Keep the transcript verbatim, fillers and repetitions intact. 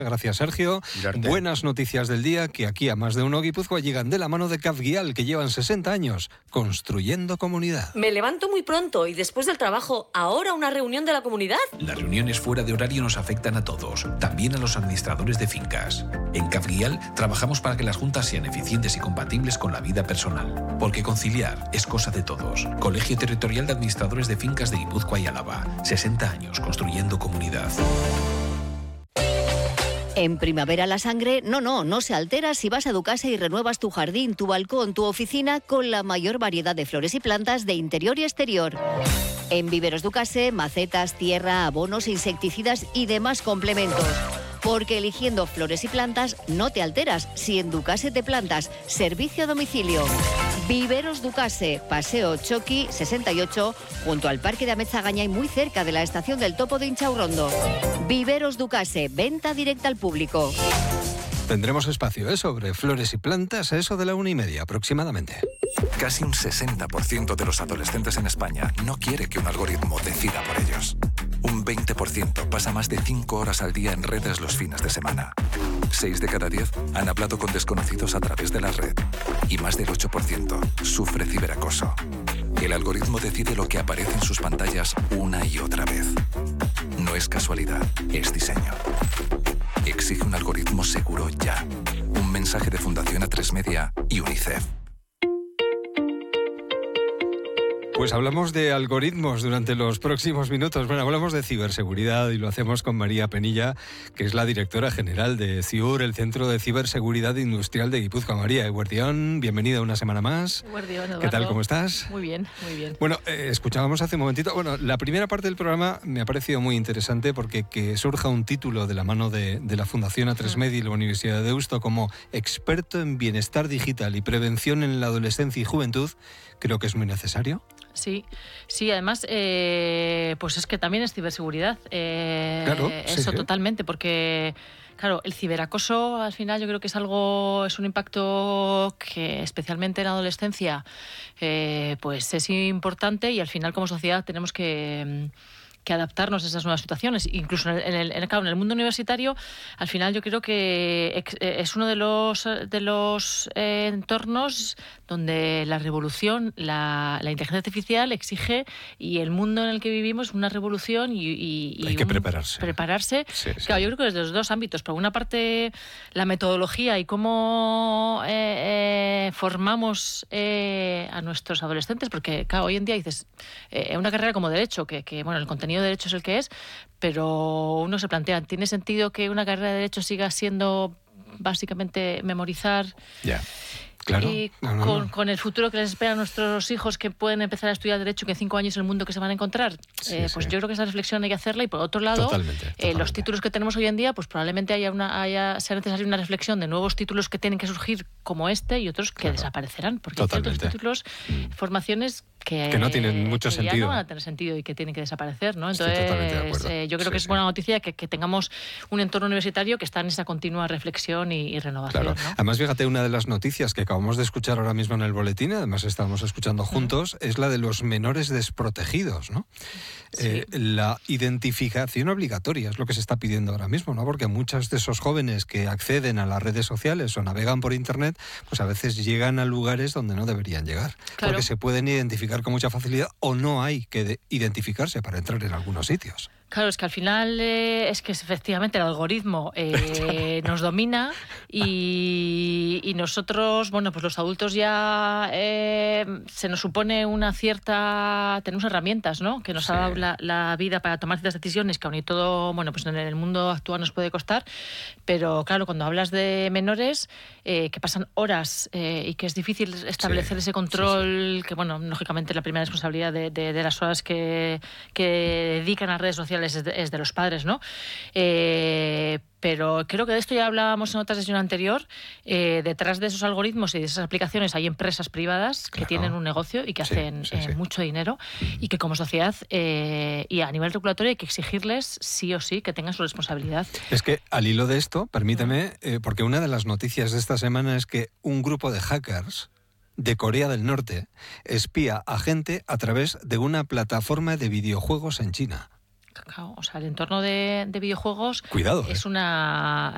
Gracias, Sergio. Mirarte. Buenas noticias del día que aquí a Más de Uno Guipúzcoa llegan de la mano de Cafguial, que llevan sesenta años construyendo comunidad. Me levanto muy pronto y después del trabajo, ¿ahora una reunión de la comunidad? Las reuniones fuera de horario nos afectan a todos, también a los administradores de fincas. En Cafguial trabajamos para que las juntas sean eficientes y compatibles con la vida personal, porque conciliar es cosa de todos. Colegio Territorial de Administradores de Fincas de Guipúzcoa y Álava. sesenta años construyendo comunidad. En Primavera la sangre, no, no, no se altera si vas a Ducase y renuevas tu jardín, tu balcón, tu oficina con la mayor variedad de flores y plantas de interior y exterior. En Viveros Ducase, macetas, tierra, abonos, insecticidas y demás complementos. Porque eligiendo flores y plantas no te alteras si en Ducase te plantas. Servicio a domicilio. Viveros Ducase, Paseo Choqui sesenta y ocho, junto al Parque de Amezagaña y muy cerca de la estación del Topo de Inchaurrondo. Viveros Ducase, venta directa al público. Tendremos espacio ¿eh? sobre flores y plantas a eso de la una y media aproximadamente. Casi un sesenta por ciento de los adolescentes en España no quiere que un algoritmo decida por ellos. Un veinte por ciento pasa más de cinco horas al día en redes los fines de semana. seis de cada diez han hablado con desconocidos a través de la red. Y más del ocho por ciento sufre ciberacoso. El algoritmo decide lo que aparece en sus pantallas una y otra vez. No es casualidad, es diseño. Exige un algoritmo seguro ya. Un mensaje de Fundación A tres Media y UNICEF. Pues hablamos de algoritmos durante los próximos minutos. Bueno, hablamos de ciberseguridad y lo hacemos con María Penilla, que es la directora general de CIUR, el Centro de Ciberseguridad Industrial de Guipúzcoa. María, Eguardión, bienvenida una semana más. Eguardión, Eduardo. ¿Qué tal? ¿Cómo estás? Muy bien, muy bien. Bueno, eh, escuchábamos hace un momentito, bueno, la primera parte del programa me ha parecido muy interesante porque que surja un título de la mano de, de la Fundación A tres Media y la Universidad de Deusto como experto en bienestar digital y prevención en la adolescencia y juventud, creo que es muy necesario. Sí, sí, además, eh, pues es que también es ciberseguridad. Eh, claro, eso sí, sí. totalmente, porque, claro, el ciberacoso al final yo creo que es algo, es un impacto que especialmente en la adolescencia, eh, pues es importante y al final como sociedad tenemos que... que adaptarnos a esas nuevas situaciones. Incluso en el, en el, claro, en el mundo universitario, al final yo creo que es uno de los, de los eh, entornos donde la revolución, la, la inteligencia artificial exige, y el mundo en el que vivimos, una revolución y, y, y hay que un, prepararse. Prepararse. Sí, sí. Claro, yo creo que desde los dos ámbitos. Por una parte, la metodología y cómo eh, eh, formamos eh, a nuestros adolescentes, porque claro, hoy en día dices, eh, una carrera como Derecho, que, que bueno, el contenido de Derecho es el que es, pero uno se plantea, ¿tiene sentido que una carrera de Derecho siga siendo básicamente memorizar? Ya. Yeah. Claro. Y no, no, con, no. con el futuro que les espera a nuestros hijos, que pueden empezar a estudiar Derecho, que en cinco años es el mundo que se van a encontrar. Sí, eh, pues sí. yo creo que esa reflexión hay que hacerla, y por otro lado, Totalmente, eh, totalmente. los títulos que tenemos hoy en día, pues probablemente haya una, haya, sea necesaria una reflexión de nuevos títulos que tienen que surgir como este y otros que Claro. desaparecerán, porque Totalmente. hay ciertos títulos, Mm. formaciones que, Que no tienen mucho que sentido. ya no van a tener sentido y que tienen que desaparecer, ¿no? Estoy Entonces, totalmente de acuerdo. eh, yo creo Sí, que es sí. buena noticia que, que tengamos un entorno universitario que está en esa continua reflexión y, y renovación, Claro. ¿no? Además, fíjate, una de las noticias que acabamos de escuchar ahora mismo en el boletín, además estábamos escuchando juntos, uh-huh. es la de los menores desprotegidos, ¿no? Sí. Eh, la identificación obligatoria es lo que se está pidiendo ahora mismo, ¿no? Porque muchos de esos jóvenes que acceden a las redes sociales o navegan por internet, pues a veces llegan a lugares donde no deberían llegar, Claro. porque se pueden identificar con mucha facilidad o no hay que de- identificarse para entrar en algunos sitios. Claro, es que al final eh, es que efectivamente el algoritmo eh, nos domina y, y nosotros, bueno, pues los adultos ya eh, se nos supone una cierta... Tenemos herramientas, ¿no? Que nos Sí. ha dado la, la vida para tomar ciertas decisiones, que aun y todo, bueno, pues en el mundo actual nos puede costar, pero claro, cuando hablas de menores eh, que pasan horas eh, y que es difícil establecer Sí, ese control, sí, sí. que bueno, lógicamente la primera responsabilidad de, de, de las horas que, que dedican a redes sociales es de, es de los padres, ¿no? Eh, pero creo que de esto ya hablábamos en otra sesión anterior. Eh, detrás de esos algoritmos y de esas aplicaciones hay empresas privadas que Claro. tienen un negocio y que Sí, hacen sí, eh, sí. mucho dinero, y que como sociedad eh, y a nivel regulatorio hay que exigirles sí o sí que tengan su responsabilidad. Es que al hilo de esto, permíteme, eh, porque una de las noticias de esta semana es que un grupo de hackers de Corea del Norte espía a gente a través de una plataforma de videojuegos en China. O sea, el entorno de, de videojuegos Cuidado, es ¿eh? una